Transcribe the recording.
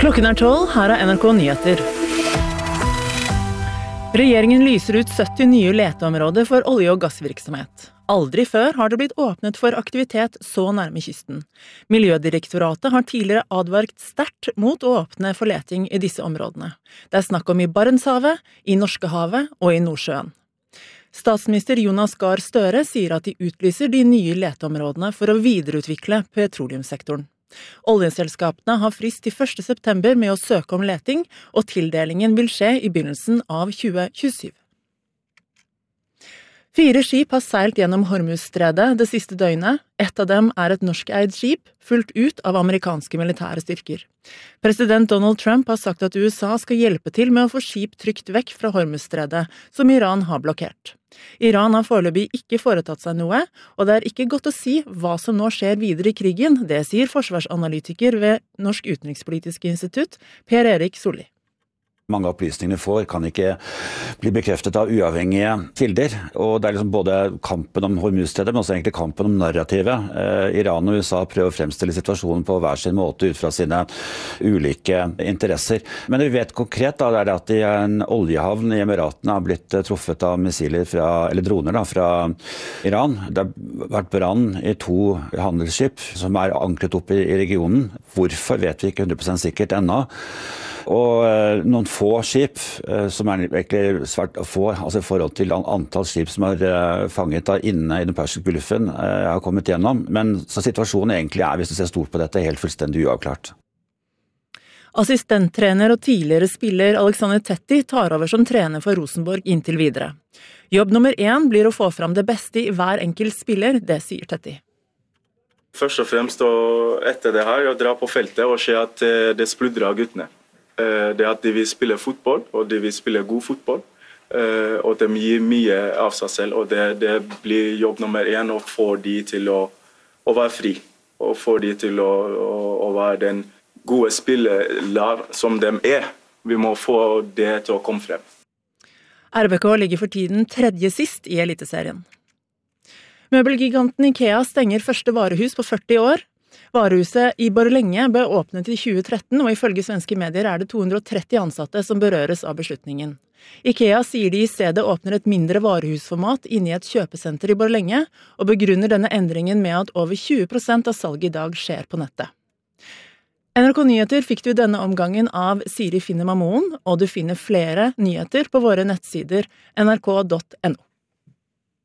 Klokken 12, her er NRK Nyheter. Regjeringen lyser ut 70 nye leteområder for olje- og gassvirksomhet. Aldri før har det blitt åpnet for aktivitet så nærme kysten. Miljødirektoratet har tidligere advart sterkt mot å åpne for leting i disse områdene. Det er snakk om i Barentshavet, i Norskehavet og i Nordsjøen. Statsminister Jonas Gahr Støre sier at de utlyser de nye leteområdene for å videreutvikle petroleumssektoren. Oljeselskapene har frist til 1. september med å søke om leting, og tildelingen vil skje i begynnelsen av 2027. 4 skip har seilt gjennom Hormuzstredet det siste døgnet. Et av dem er et norskeid skip, fulgt ut av amerikanske militære styrker. President Donald Trump har sagt at USA skal hjelpe til med å få skip trygt vekk fra Hormuzstredet, som Iran har blokkert. Iran har foreløpig ikke foretatt seg noe, og det er ikke godt å si hva som nå skjer videre i krigen, det sier forsvarsanalytiker ved Norsk Utenrikspolitisk Institutt, Per Erik Solli. Mange av opplysningene får kan ikke bli bekreftet av uavhengige kilder, og det er liksom både kampen om Hormuzstredet, men også egentlig kampen om narrativet. Iran og USA prøver å fremstille situasjonen på hver sin måte ut fra sine ulike interesser. Men det vi vet konkret da, er at i en oljehavn i Emiratene har blitt truffet av droner fra Iran. Det har vært brann i 2 handelsskip som er ankret opp i regionen. Hvorfor vet vi ikke 100% sikkert ennå. Og noen få skip, som er virkelig svært få, altså i forhold til antall skip som er fanget inne i den persiske gulfen, har kommet gjennom. Men så situasjonen egentlig er, hvis du ser stort på dette, helt fullstendig uavklart. Assistenttrener og tidligere spiller Alexander Tetti tar over som trener for Rosenborg inntil videre. Jobb nummer 1 blir å få fram det beste i hver enkelt spiller, det sier Tetti. Først og fremst, og etter det her, å dra på feltet og se at det spludrer av guttene. Det at de vil spille fotball, og de vil spille god fotball, og de gir mye av seg selv, og det blir jobb nummer 1 å få de til å være fri, og få de til å være den gode spiller som de er. Vi må få det til å komme frem. RBK ligger for tiden 3. sist i Eliteserien. Møbelgiganten IKEA stenger første varehus på 40 år. Varehuset i Borlänge ble åpnet i 2013, og ifølge svenske medier er det 230 ansatte som berøres av beslutningen. IKEA sier de i stedet åpner et mindre varehusformat inne i et kjøpesenter i Borlänge, og begrunner denne endringen med at over 20% av salget i dag skjer på nettet. NRK Nyheter fikk du denne omgangen av Siri Finne Mamoen, og du finner flere nyheter på våre nettsider nrk.no.